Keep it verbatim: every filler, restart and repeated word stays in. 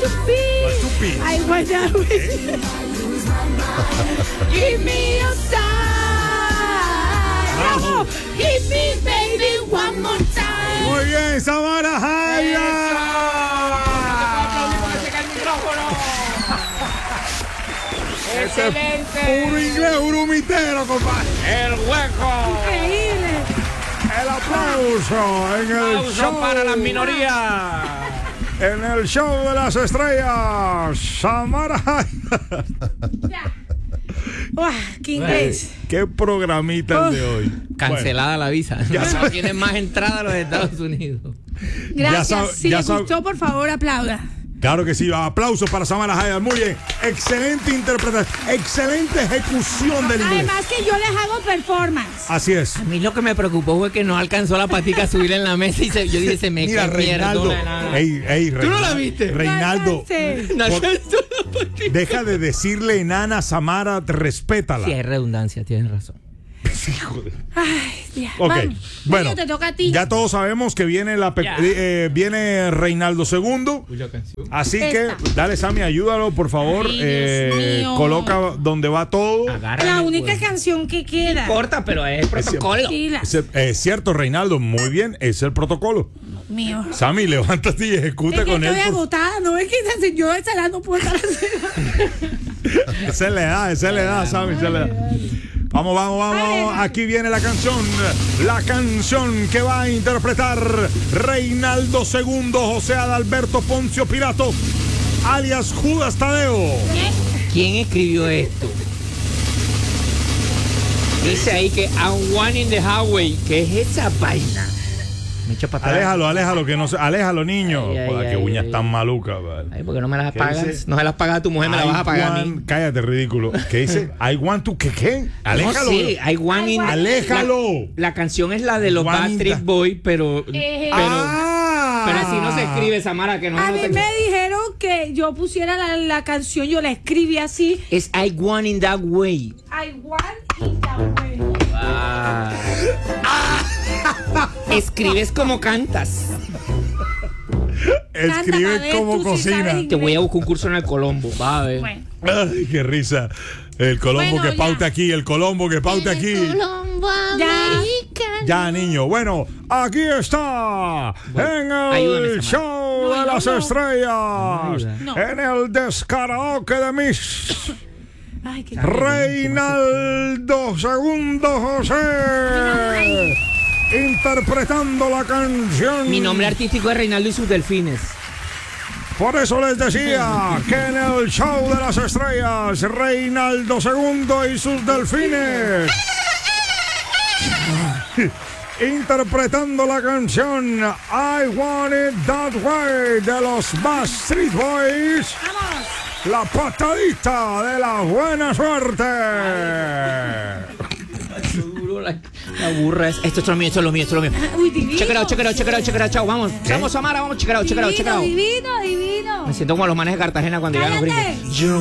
be. Want to be. I wanna be. Give me your side. Vamos. Give me, baby, one more time. Muy bien, Samara Jaya. ¡Excelente! Puro inglés, urumitero, compadre. ¡El hueco! Increíble. El aplauso en el ¡Aplauso show. para las minorías! En el show de las estrellas, Samara Jaya. Ya. Uah, qué inglés. Qué programita el de hoy. Cancelada la visa. Ya No sabes. tienen más entrada a los Estados Unidos. Gracias. Ya sab- si ya les sab- gustó, por favor, aplauda. Claro que sí, aplausos para Samara Jaya. Muy bien, excelente interpretación, excelente ejecución del inglés. Además que yo les hago performance. Así es. A mí lo que me preocupó fue que no alcanzó la patica a subir en la mesa y se, yo dije, se me Mira, cae Reinaldo. mierda. Ey, ey, ¿Tú no la Reinaldo- viste? Reinaldo, Sí. No por- alcanzó la patica. deja de decirle enana a Samara, respétala. Sí, hay redundancia, tienes razón. Hijo de- Ay, Dios. Ok, Vamos. bueno, Niño, te toca a ti. ya todos sabemos que viene la pe- Ya. eh, viene Reinaldo segundo. Así que Esta. dale, Sammy, ayúdalo, por favor. Ay, Dios Eh, mío. coloca donde va todo. Agárrame, La única pues. canción que queda. No importa, pero es protocolo. Pila. Es, es cierto, Reinaldo, muy bien, es el protocolo. Mío. Sammy, levántate y ejecuta Es que con él. estoy por- agotada, no es que esa- yo esa edad no puedo estar así. Esa le da, esa le da, Sammy, esa le da. Vamos, vamos, vamos. Aquí viene la canción. La canción que va a interpretar Reinaldo segundo, José Adalberto Poncio Pilato, alias Judas Tadeo. ¿Quién escribió esto? Dice ahí que I'm one in the highway. ¿Qué es esa vaina? Me echo para atrás. Aléjalo, aléjalo, que no se. Aléjalo, niño. Ay, ay, Joder, qué ay, uñas ay. tan malucas, vale. Ay, ¿por qué no me las ¿Qué pagas? dice? No se las pagas a tu mujer, me las vas a pagar a I mí. want- Cállate, ridículo. ¿Qué dice? I want to. ¿Qué? ¿Qué? Aléjalo. No, sí, I want in- Aléjalo. La, la canción es la de los One in Backstreet the- Boys, pero, Eh. pero, Ah. pero así no se escribe, Samara, que no, A no mí te- me dijeron que yo pusiera la, la canción, yo la escribí así. Es I want in that way. I want it that way. Ah. Escribes como cantas. Escribe Canta, como tú sí cocina. sabes. Te voy a buscar un curso en el Colombo. Va a ver. Bueno. Ay, qué risa. El Colombo Bueno, que paute ya. aquí, el Colombo que paute aquí. Ya. Ya, niño. Bueno, aquí está. En el ayúdame, Samara. show No, de yo las no. estrellas. No. En el descaraoke de Miss Ay, qué Reinaldo Segundo José. Interpretando la canción. Mi nombre artístico es Reinaldo y sus delfines. Por eso les decía que en el show de las estrellas, Reinaldo Segundo y sus delfines. Interpretando la canción I Want It That Way de los Backstreet Boys. Vamos. La patadita de la buena suerte. La, la burra es. Esto es lo mío, esto es lo mío, esto es lo mío. Uy, divino. Check it out, check it out, check it out, check it out, chao, vamos. Vamos, Samara, vamos, check it out, check it out, check it Divino, out. divino, divino. Me siento como los manes de Cartagena cuando llegan los Cállate. gringos. Yo